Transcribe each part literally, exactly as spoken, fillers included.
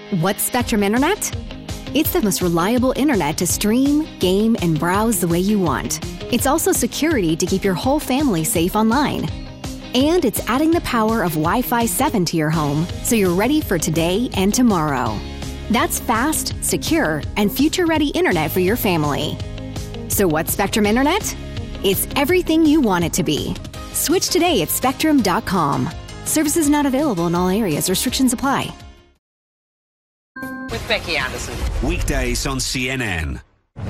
What's Spectrum Internet? It's the most reliable internet to stream, game, and browse the way you want. It's also security to keep your whole family safe online. And it's adding the power of Wi-Fi seven to your home so you're ready for today and tomorrow. That's fast, secure, and future-ready internet for your family. So what's Spectrum Internet? It's everything you want it to be. Switch today at spectrum dot com. Services not available in all areas. Restrictions apply. With Becky Anderson. Weekdays on C N N.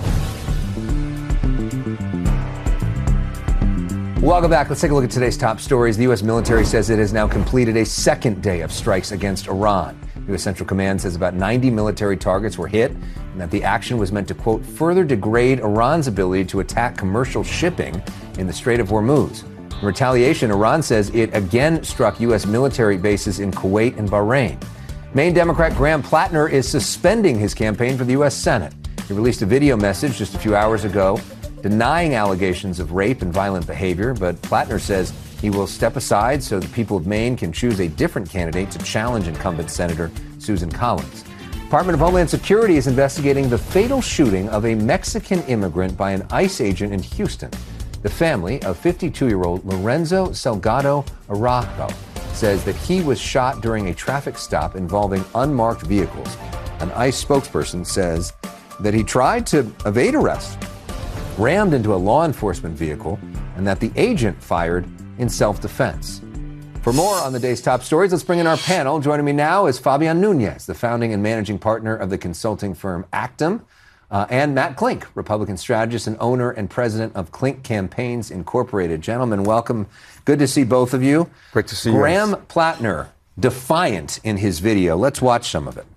Welcome back. Let's take a look at today's top stories. The U S military says it has now completed a second day of strikes against Iran. U S Central Command says about ninety military targets were hit and that the action was meant to, quote, further degrade Iran's ability to attack commercial shipping in the Strait of Hormuz. In retaliation, Iran says it again struck U S military bases in Kuwait and Bahrain. Maine Democrat Graham Plattner is suspending his campaign for the U S Senate. He released a video message just a few hours ago denying allegations of rape and violent behavior, but Plattner says he will step aside so the people of Maine can choose a different candidate to challenge incumbent Senator Susan Collins. Department of Homeland Security is investigating the fatal shooting of a Mexican immigrant by an ICE agent in Houston. The family of fifty-two-year-old Lorenzo Salgado Araujo says that he was shot during a traffic stop involving unmarked vehicles. An ICE spokesperson says that he tried to evade arrest, rammed into a law enforcement vehicle, and that the agent fired in self-defense. For more on the day's top stories, let's bring in our panel. Joining me now is Fabian Nunez, the founding and managing partner of the consulting firm Actum, uh, and Matt Klink, Republican strategist and owner and president of Klink Campaigns Incorporated. Gentlemen, welcome. Good to see both of you. Great to see you. Graham Plattner, defiant in his video. Let's watch some of it.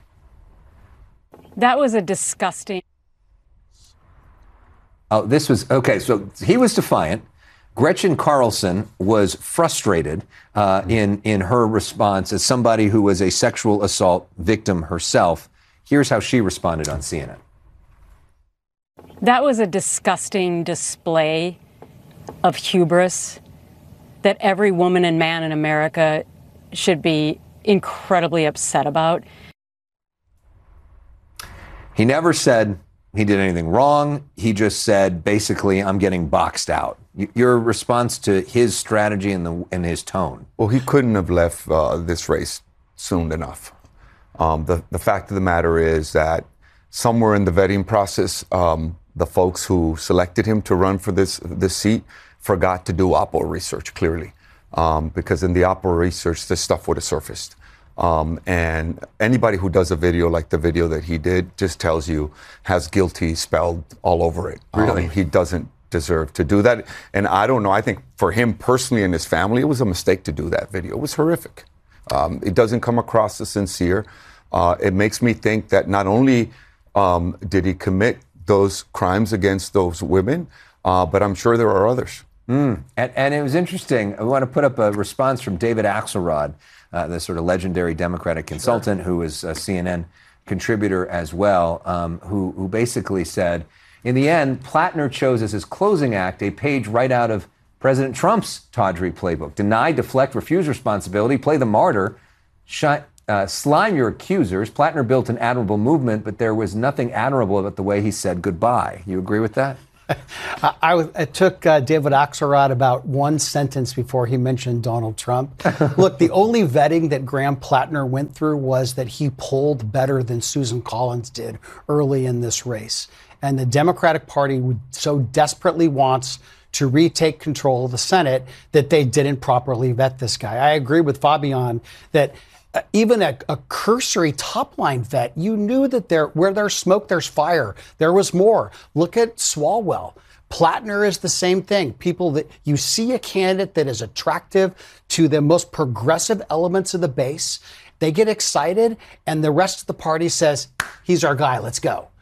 That was a disgusting. Oh, this was, okay, so he was defiant. Gretchen Carlson was frustrated uh, in, in her response as somebody who was a sexual assault victim herself. Here's how she responded on C N N. That was a disgusting display of hubris that every woman and man in America should be incredibly upset about. He never said he did anything wrong. He just said, basically, I'm getting boxed out. Y- your response to his strategy and, the, and his tone? Well, he couldn't have left uh, this race soon enough. Um, the, the fact of the matter is that somewhere in the vetting process, um, the folks who selected him to run for this, this seat forgot to do Oppo research, clearly. Um, because in the Oppo research, this stuff would have surfaced. Um, and anybody who does a video like the video that he did just tells you has guilty spelled all over it. Really? Um, he doesn't deserve to do that. And I don't know, I think for him personally and his family, it was a mistake to do that video. It was horrific. Um, it doesn't come across as sincere. Uh, it makes me think that not only um, did he commit those crimes against those women, uh, but I'm sure there are others. Mm. And, and it was interesting. I want to put up a response from David Axelrod, uh, the sort of legendary Democratic consultant who is a C N N contributor as well, um, who, who basically said, in the end, Plattner chose as his closing act a page right out of President Trump's tawdry playbook. Deny, deflect, refuse responsibility, play the martyr, shut, uh, slime your accusers. Plattner built an admirable movement, but there was nothing admirable about the way he said goodbye. You agree with that? I, I, it took uh, David Axelrod about one sentence before he mentioned Donald Trump. Look, the only vetting that Graham Plattner went through was that he polled better than Susan Collins did early in this race. And the Democratic Party would, so desperately wants to retake control of the Senate that they didn't properly vet this guy. I agree with Fabian that Uh, even a, a cursory top-line vet, you knew that there, where there's smoke, there's fire. There was more. Look at Swalwell. Plattner is the same thing. People that you see a candidate that is attractive to the most progressive elements of the base, they get excited, and the rest of the party says, he's our guy, let's go.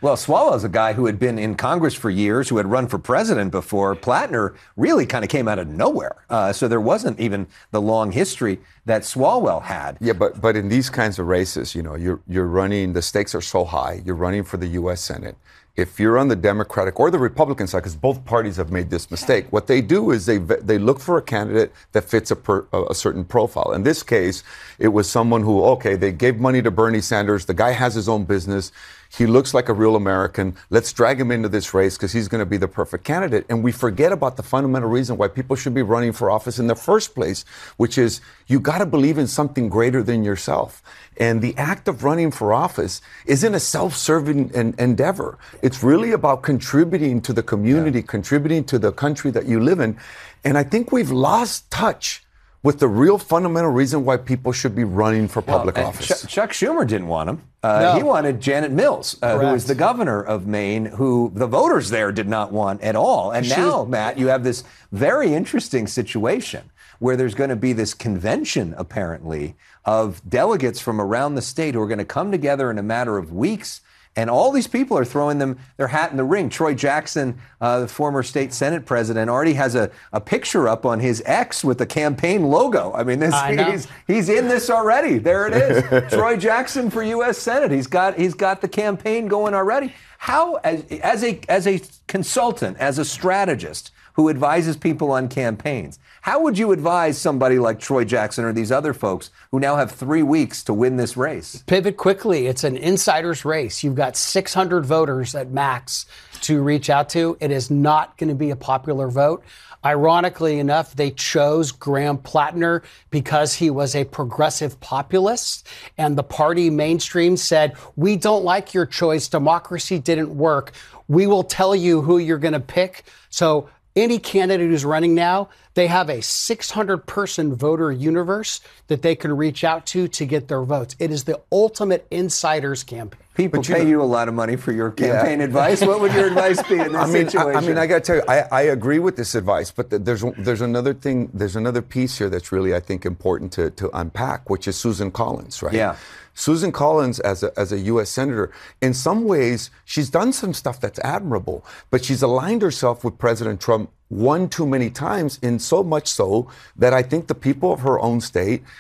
Well, Swalwell's a guy who had been in Congress for years, who had run for president before. Plattner really kind of came out of nowhere. Uh, so there wasn't even the long history that Swalwell had. Yeah, but but in these kinds of races, you know, you're you're running, the stakes are so high. You're running for the U S Senate. If you're on the Democratic or the Republican side, because both parties have made this mistake, what they do is they they look for a candidate that fits a, per, a certain profile. In this case, it was someone who, okay, they gave money to Bernie Sanders. The guy has his own business. He looks like a real American. Let's drag him into this race because he's going to be the perfect candidate. And we forget about the fundamental reason why people should be running for office in the first place, which is you got to believe in something greater than yourself. And the act of running for office isn't a self-serving en- endeavor. It's really about contributing to the community, yeah. contributing to the country that you live in. And I think we've lost touch with the real fundamental reason why people should be running for public well, office. Ch- Chuck Schumer didn't want him. Uh, no. He wanted Janet Mills, uh, who was the governor of Maine, who the voters there did not want at all. And she now, was- Matt, you have this very interesting situation where there's going to be this convention, apparently, of delegates from around the state who are going to come together in a matter of weeks. And all these people are throwing them their hat in the ring. Troy Jackson, uh, the former state Senate president, already has a, a picture up on his X with the campaign logo. I mean, this, I know. he's he's in this already. There it is. Troy Jackson for U S Senate. He's got he's got the campaign going already. How, as as a as a consultant, as a strategist who advises people on campaigns, how would you advise somebody like Troy Jackson or these other folks who now have three weeks to win this race? Pivot quickly. It's an insider's race. You've got six hundred voters at max to reach out to. It is not going to be a popular vote. Ironically enough, they chose Graham Plattner because he was a progressive populist, and the party mainstream said, we don't like your choice. Democracy didn't work. We will tell you who you're going to pick. So any candidate who's running now, they have a six hundred person voter universe that they can reach out to to get their votes. It is the ultimate insider's campaign. People But you pay know- you a lot of money for your campaign Yeah. advice. What would your advice be in this I mean, situation? I, I mean, I got to tell you, I, I agree with this advice, but th- there's there's another thing, there's another piece here that's really, I think, important to, to unpack, which is Susan Collins, right? Yeah. Susan Collins, as a, as a U S senator, in some ways, she's done some stuff that's admirable, but she's aligned herself with President Trump one too many times, in so much so that I think the people of her own state